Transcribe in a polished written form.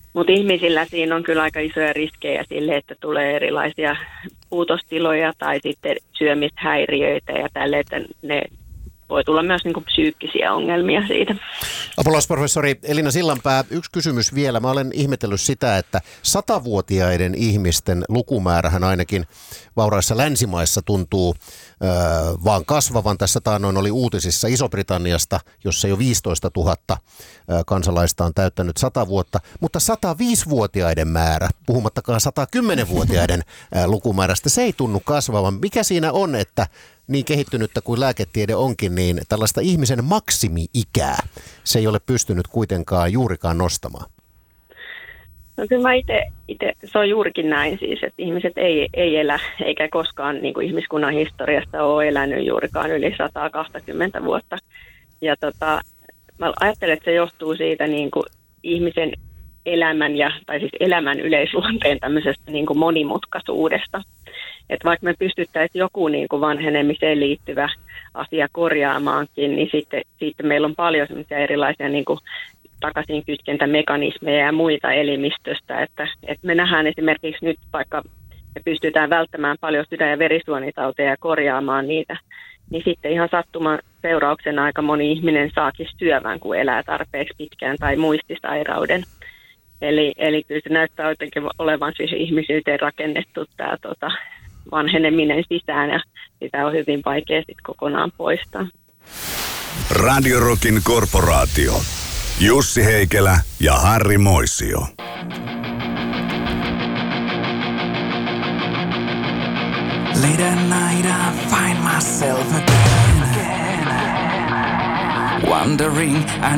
Mutta ihmisillä siinä on kyllä aika isoja riskejä sille, että tulee erilaisia puutostiloja tai sitten syömishäiriöitä ja tälle, että ne voi tulla myös niin kuin psyykkisiä ongelmia siitä. Apulaisprofessori Elina Sillanpää, yksi kysymys vielä. Mä olen ihmetellyt sitä, että 100-vuotiaiden ihmisten lukumäärähän ainakin vauraissa länsimaissa tuntuu vaan kasvavan. Tässä taannoin oli uutisissa Iso-Britanniasta, jossa jo 15 000 kansalaista on täyttänyt 100 vuotta, mutta 105-vuotiaiden määrä, puhumattakaan 110-vuotiaiden lukumäärästä, se ei tunnu kasvavan. Mikä siinä on, että niin kehittynyttä kuin lääketiede onkin, niin tällaista ihmisen maksimi-ikää se ei ole pystynyt kuitenkaan juurikaan nostamaan? No kyllä mä itse se on juurikin näin siis, että ihmiset ei elä, eikä koskaan niin kuin ihmiskunnan historiasta ole elänyt juurikaan yli 120 vuotta. Ja mä ajattelen, että se johtuu siitä niin kuin ihmisen elämän yleisluonteen tämmöisestä niin kuin monimutkaisuudesta. Että vaikka me pystyttäisiin joku niin kuin vanhenemiseen liittyvä asia korjaamaankin, niin sitten meillä on paljon sellaisia erilaisia niin kuin takaisin kytkentämekanismeja ja muita elimistöstä. Että me nähdään esimerkiksi nyt, vaikka me pystytään välttämään paljon sydän- ja verisuonitauteja ja korjaamaan niitä, niin sitten ihan sattuman seurauksena aika moni ihminen saakin syövän, kun elää tarpeeksi pitkään tai muistisairauden. Eli kyllä se näyttää jotenkin olevan siis ihmisyyteen rakennettu tämä vanheneminen sisään ja sitä on hyvin vaikea sitten kokonaan poistaa. Radio Rockin korporaatio. Jussi Heikelä ja Harri Moisio. Late at night I find myself again, wondering